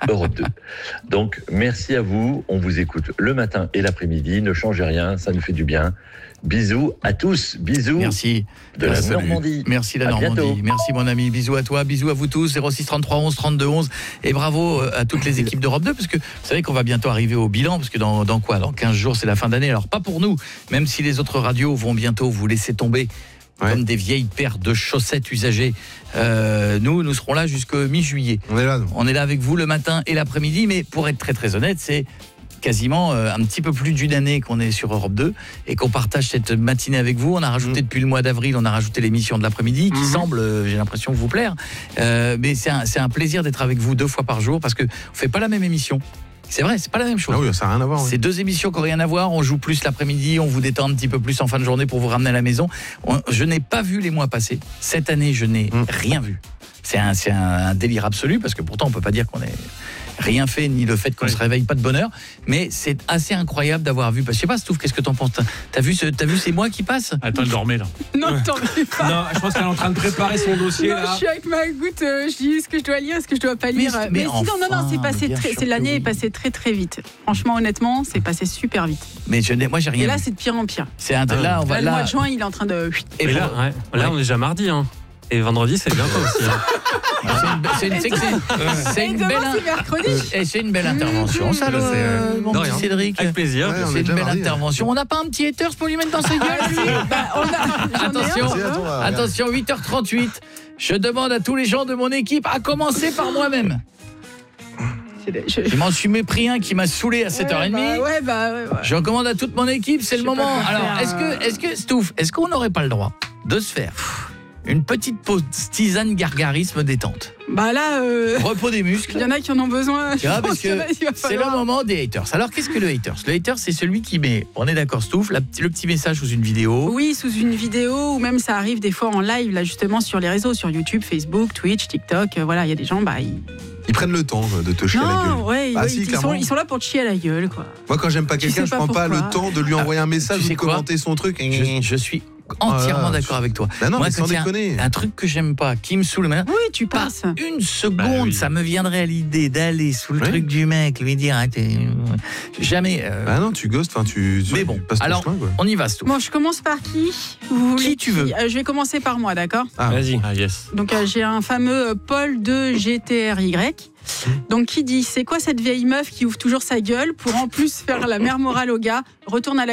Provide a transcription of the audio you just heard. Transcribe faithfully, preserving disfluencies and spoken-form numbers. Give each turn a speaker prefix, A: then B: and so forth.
A: Europe deux. Donc, merci à vous. On vous écoute le matin et l'après-midi. Ne changez rien, ça nous fait du bien. Bisous à tous. Bisous.
B: Merci.
A: De la
B: Salut.
A: Normandie.
B: Merci la
A: à
B: Normandie.
A: Bientôt.
B: Merci mon ami. Bisous à toi. Bisous à vous tous. zéro six trente-trois onze trente-deux onze. Et bravo à toutes les équipes d'Europe deux parce que vous savez qu'on va bientôt arriver au bilan parce que dans, dans quoi ? Dans quinze jours, c'est la fin d'année. Alors pas pour nous, même si les autres radios vont bientôt vous laisser tomber. Ouais. Comme des vieilles paires de chaussettes usagées. Euh, nous, nous serons là jusqu'au mi-juillet.
C: On est là, nous.
B: On est là avec vous le matin et l'après-midi, mais pour être très très honnête, c'est quasiment euh, un petit peu plus d'une année qu'on est sur Europe deux et qu'on partage cette matinée avec vous. On a rajouté mmh. depuis le mois d'avril, on a rajouté l'émission de l'après-midi qui mmh. semble, euh, j'ai l'impression, vous plaire. Euh, mais c'est un, c'est un plaisir d'être avec vous deux fois par jour parce qu'on ne fait pas la même émission. C'est vrai, c'est pas la même chose.
C: Ah oui, ça n'a rien à voir. Oui.
B: C'est deux émissions qui n'ont rien à voir. On joue plus l'après-midi, on vous détend un petit peu plus en fin de journée pour vous ramener à la maison. On, je n'ai pas vu les mois passés. Cette année, je n'ai mmh. rien vu. C'est un, c'est un, un délire absolu parce que pourtant, on ne peut pas dire qu'on ait rien fait, ni le fait qu'on ne oui. se réveille pas de bonne heure. Mais c'est assez incroyable d'avoir vu. Parce que je sais pas, Stouff, qu'est-ce que t'en penses ? T'as vu, ce, t'as vu ces mois qui passent ?
D: Attends, elle dormait là.
E: Non, t'en veux pas.
D: Non, je pense qu'elle est en train de préparer son dossier
E: non,
D: là.
E: Je suis avec ma goutte, euh, je dis ce que je dois lire, ce que je dois pas lire.
B: Mais,
E: mais,
B: mais
E: sinon,
B: enfin,
E: non, non, c'est passé très, c'est l'année oui. est passée très très vite. Franchement, honnêtement, c'est passé super vite.
B: Mais je n'ai, moi, j'ai rien.
E: Et là,
B: vu.
E: c'est de pire en pire.
B: C'est un, là, on va,
E: là, le mois de juin, il est en train de.
D: Et, Et là, ouais. là, on est déjà mardi, hein. Et vendredi, c'est bientôt aussi. Hein.
B: C'est une, c'est une, c'est une, c'est une belle,
E: c'est mercredi.
B: Et c'est une belle intervention, ça, le, euh, mon petit Cédric.
D: Avec plaisir.
C: Ouais,
B: c'est une belle
C: mardi,
B: intervention. On n'a pas un petit haters pour lui mettre dans sa gueule.
E: bah, on a,
B: attention,
E: un,
B: attention, huit heures trente-huit. Je demande à tous les gens de mon équipe, à commencer par moi-même. Je, je m'en suis mépris un qui m'a saoulé à sept heures trente.
E: Ouais, bah, ouais, bah, ouais, ouais.
B: Je recommande à toute mon équipe, c'est
E: je
B: le moment. Alors,
E: faire,
B: est-ce que, est-ce que, Stouff, est-ce qu'on n'aurait pas le droit de se faire une petite pause tisane gargarisme détente?
E: Bah là, euh...
B: repos des muscles.
E: Il y en a qui en ont besoin.
B: Tu vois, parce que c'est le moment des haters. Alors, qu'est-ce que le haters? Le hater, c'est celui qui met, on est d'accord, Stouff, la, le petit message sous une vidéo.
E: Oui, sous une vidéo, ou même ça arrive des fois en live, là, justement, sur les réseaux, sur YouTube, Facebook, Twitch, TikTok. Euh, voilà, il y a des gens, bah, ils...
C: Ils prennent le temps de te chier
E: non,
C: à la gueule.
E: Ouais,
C: bah,
E: ouais,
C: si,
E: ils, sont, ils sont là pour te chier à la gueule, quoi.
C: Moi, quand j'aime pas quelqu'un, je prends pas le temps de lui envoyer un message ou de commenter son truc.
B: Je, je suis entièrement oh là, d'accord avec toi.
C: Bah non,
B: moi,
C: mais sans déconner.
B: Un truc que j'aime pas, qui me saoule, mais
E: oui, tu passes.
B: Une seconde, bah oui. Ça me viendrait à l'idée d'aller sous le oui. truc du mec, lui dire, ah, jamais. Euh...
C: Bah non, tu ghostes, enfin tu.
B: Mais bon, alors chemin, on y va. Tout.
E: Bon, je commence par qui Vous
B: Qui tu veux
E: euh, Je vais commencer par moi, d'accord?
D: Ah, vas-y. Ah, yes.
E: Donc euh, j'ai un fameux euh, Paul de G T R Y. Donc qui dit, c'est quoi cette vieille meuf qui ouvre toujours sa gueule pour en plus faire la mère morale au gars, retourne à la